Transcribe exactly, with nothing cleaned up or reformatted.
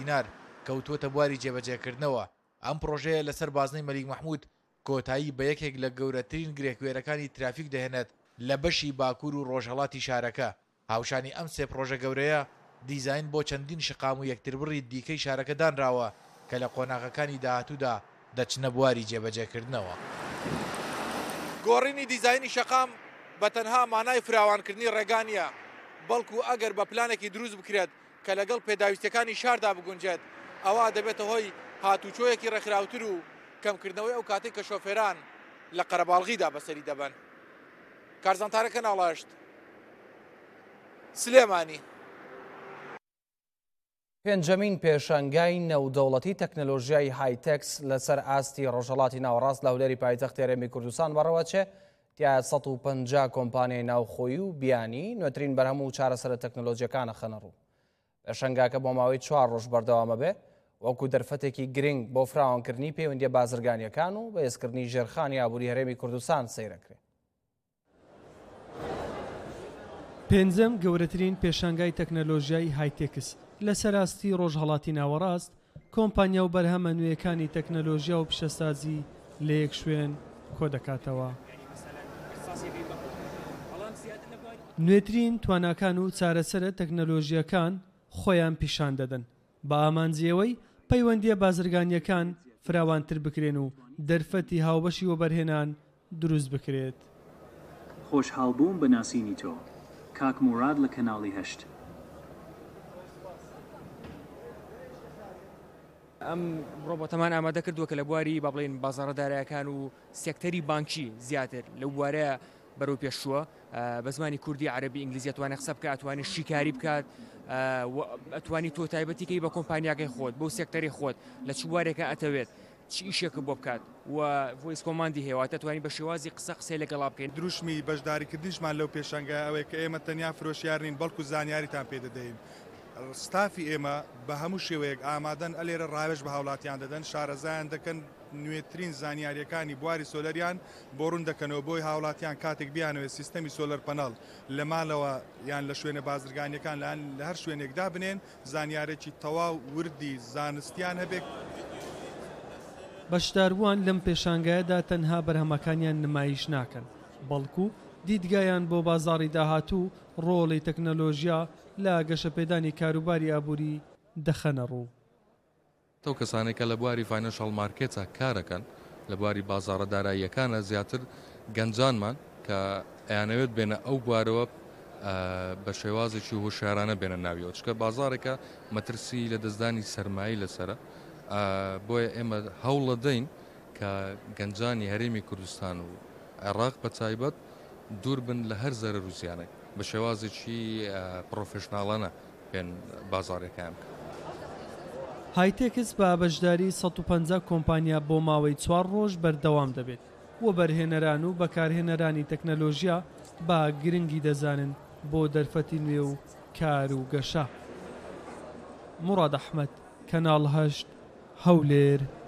دینار کەوتووەتە بواری جێبەجێکردنەوە. ئەم پرۆژەیە لەسەر بازنەی مەلیک مەحموود کۆتایی بە یەکێک لە گەورەترین گرێکوێرەکانی ترافیک دەهێنێت لە بەشی باکوور و ڕۆژهەڵاتی شارەکە. هاوشانی ئەم سێ پرۆژە گەورەیە دیزاین بۆ چەندین شقام و یەکتربڕی دیکەی شارەکە دانراوە کە لە قۆناغەکانی داهاتوودا دەچنە بواری جێبەجێکردنەوە. گۆڕینی دیزایانی شەقام بە تەنها مانای فراوانکردنی ڕێگانیە، بەڵکو ئەگەر بە پلانێکی دروست بکرێت کە لەگەڵ پێداویستەکانی شاردا بگونجێت، ئەوە دەبێتە هۆی هاتوچۆیەکی ڕێکخراوتر و کەمکردنەوەی ئەو کاتێک کە شۆفێران لە قەرەباڵغیدا بەسەری دەبن. کارزانتارەکە ناڵاشت سلێمانی. پێنجەمین پێشەنگای نەودەوڵەتی تەکنەلۆژیای هایتەکس لەسەر ئاستی ڕۆژهەڵاتی ناوەڕاست لە هەولێری پایتەختی هەرێمی کوردستان بەڕەوەچێ. تیا سەد و پەنجا کۆمپانیای ناوخۆیی و بیانی نوێترین بەرهەم و چارەسەرە تەکنەلۆژیەکانە خەنە ڕوو. پێشەنگاکە بۆ ماوەی چوار ڕۆژ بەردەوامە بێ وەکو دەرفەتێکی گرنگ بۆ فراوانکردنی پەیوەندیە بازرگانیەکان و بەهێزکردنی ژێرخانی ئابووری هەرێمی کوردستان سەیرەکرێت. پێنجەم گەورەترین پێشانگای تەکنەلۆژیای هایتێکس لەسەر ئاستی ڕۆژهەڵاتی ناوەڕاست کۆمپانیا و بەرهەمە نوێیەکانی تەکنەلۆژیا و پیشەسازی لە یەک شوێن کۆ دەکاتەوە. نوێترین تواناکان و چارەسەرە تەکنەلۆژیەکان خۆیان پیشان دەدەن بە ئامانجیەوەی پەیوەندیە بازرگانیەکان فراوانتر بکرێن و دەرفەتی هاوبەشی وەبەرهێنان دروست بکرێت. خۆشحاڵ بووم بە ناسینی تۆ کاک موراد لە کەناڵی هەشت. ئەم ڕۆبۆتەمان ئامادە کردووە کە لە بواری با بڵێن بازاڕەدارایەکان و سێکتەری بانکی زیاتر لەو بوارەیە بەرەو پێشووە بە زمانی کوردی عەرەبی ئینگلیزی ئەتوانێت قسە بکات، ئەتوانێت شیکاری بکات، ئەتوانی تۆ تایبەتیکەی بە کۆمپانیاکەی خۆت بۆ سێکتەری خۆت لە چ بوارێکە ئەتەوێت چ ئیشێک بۆ بکات و ڤۆیس کۆماندی هێواتە توانی بە شێوازی قسە قسەی لەگەڵا بکەین. دروشمی بەشداریکردنیشمان لەو پێشەنگە ئەوەیە کە ئێمە تەنیا فرۆشیارنین بەڵکو زانیاریتان پێ دەدەین. ستافی ئێمە بە هەموو شێوەیەک ئامادەن ئەلێرە ڕاوێژ بە هاوڵاتیان دەدەن، شارەزایان دەکەن، نوێترین زانیاریەکانی بواری سۆلەریان بۆ ڕوون دەکەنەوە بۆی هاوڵاتیان کاتێک بیانەوێت سیستەمی سۆلەر پەنەڵ لە ماڵەوە یان لە شوێنە بازرگانیەکان لە هەر شوێنێکدا بنێن زانیارێکی تەواو وردی زانستیان هەبێت. بەشداربووان لەم پێشانگایەدا تەنها بەرهەمەکانیان نمایش ناکەن، بەڵکو دیدگایان بۆ بازاڕی داهاتوو ڕۆڵی تەکنەلۆژیا لە گەشەپێدانی کاروباری ئابووری دەخەنە ڕوو. تەو کەسانێک کە لە بواری فاینانشەڵ مارکێتە کارەکەن لە بواری بازاڕە داراییەکانە زیاتر گەنجانمان کە ئەیانەوێت بێنە ئەو بوارەوە بە شێوازێکی هۆشیارانە بێنە ناویەوە، چکە بازارێکە مەترسی لە دەستدانی سەرمایی لەسرە. بۆیە ئێمە هەوڵ دەین کە گەنجانی هەرێمی کوردستان و عێراق بە تایبەت دوور بن لە هەر زەرەر و زیانێک بە شێوازێکی پرۆفێشناڵانە بێن بازارەکان. هایتێکس بە بەشداری سەد و پەنجا کۆمپانیا بۆ ماوەی چوار ڕۆژ بەردەوام دەبێت و بەرهێنەران و بەکارهێنەرانی تەکنەلۆژیا با گرنگی دەزانن بۆ دەرفەتی نوێ و کار و گەشە. موڕاد ئەحمەد، کەناڵ هەشت، هەولێر.